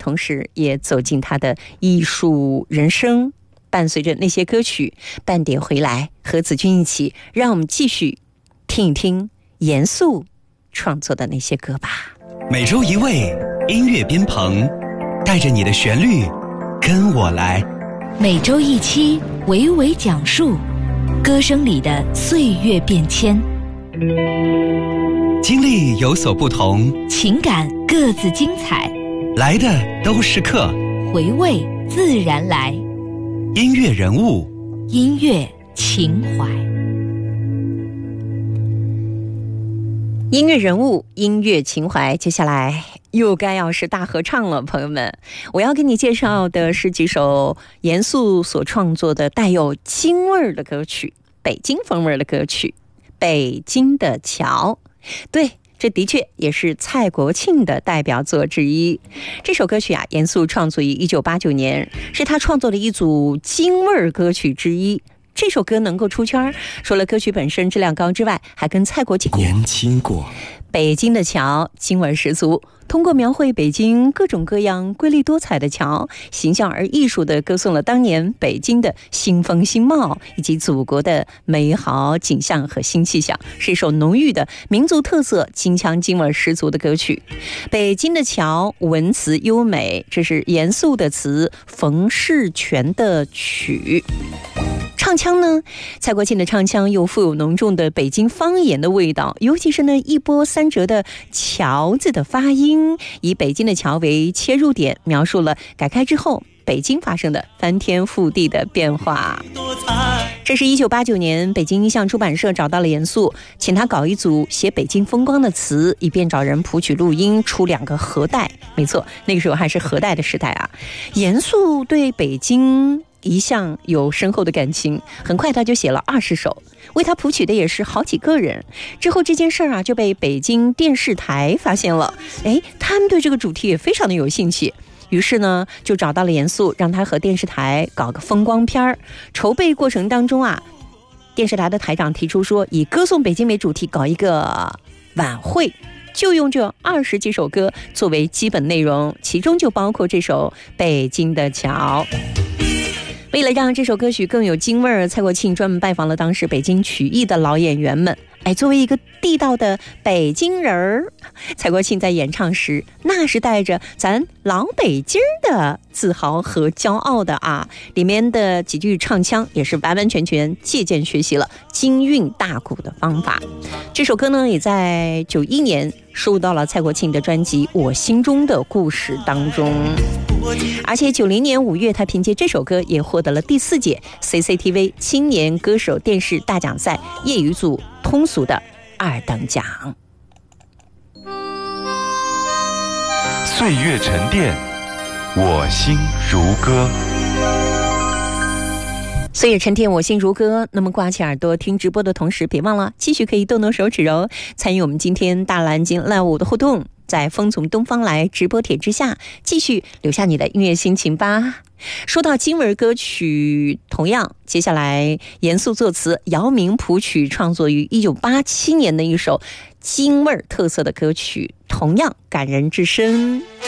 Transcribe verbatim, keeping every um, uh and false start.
同时也走进他的艺术人生，伴随着那些歌曲半点回来，和子君一起，让我们继续听一听严肃创作的那些歌吧。 每周一位音乐边棚，带着你的旋律跟我来。 每周一期娓娓讲述歌声里的岁月变迁， 经历有所不同， 情感各自精彩， 来的都是客， 回味自然来。 音乐人物， 音乐情怀。 音乐人物，音乐情怀，接下来又该要是大合唱了，朋友们，我要给你介绍的是几首严肃所创作的带有京味儿的歌曲，北京风味的歌曲，北京的桥。对，这的确也是蔡国庆的代表作之一。这首歌曲啊，严肃创作于一九八九年，是他创作的一组京味儿歌曲之一。这首歌能够出圈，除了歌曲本身质量高之外，还跟蔡国庆年轻过。 北京的桥京味十足，通过描绘北京各种各样瑰丽多彩的桥，形象而艺术地歌颂了当年北京的新风新貌，以及祖国的美好景象和新气象，是一首浓郁的民族特色京腔京味十足的歌曲。北京的桥文词优美，这是严肃的词，冯世全的曲。唱腔呢，蔡国庆的唱腔又富有浓重的北京方言的味道，尤其是那一波三折的桥字的发音，以北京的桥为切入点，描述了改开之后北京发生的翻天覆地的变化。这是一九八九年北京音像出版社找到了严肃，请他搞一组写北京风光的词，以便找人谱曲录音出两个盒带。没错，那个时候还是盒带的时代啊。严肃对北京一向有深厚的感情，很快他就写了二十首，为他谱曲的也是好几个人。之后这件事儿啊就被北京电视台发现了，哎，他们对这个主题也非常的有兴趣，于是呢就找到了严肃，让他和电视台搞个风光片儿。筹备过程当中啊，电视台的台长提出说，以歌颂北京为主题搞一个晚会，就用这二十几首歌作为基本内容，其中就包括这首《北京的桥》。为了让这首歌曲更有京味儿，蔡国庆专门拜访了当时北京曲艺的老演员们。哎，作为一个地道的北京人儿，蔡国庆在演唱时那是带着咱老北京的自豪和骄傲的啊！里面的几句唱腔也是完完全全借鉴学习了京韵大鼓的方法。这首歌呢，也在九一年收到了蔡国庆的专辑《我心中的故事》当中。而且九零年五月，他凭借这首歌也获得了第四届 C C T V 青年歌手电视大奖赛业余组通俗的二等奖。 岁月沉淀，我心如歌。 岁月沉淀，我心如歌。那么挂起耳朵听直播的同时，别忘了继续可以动动手指哦，参与我们今天大蓝鲸 Live 的互动。在风从东方来直播帖之下，继续留下你的音乐心情吧。说到京味歌曲，同样接下来严肃作词，姚明谱曲，创作于一九八七年的一首京味特色的歌曲，同样感人至深。